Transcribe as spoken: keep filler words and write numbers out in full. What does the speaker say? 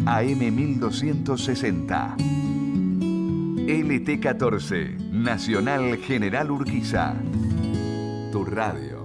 A M mil doscientos sesenta. L T catorce, Nacional General Urquiza. Tu radio.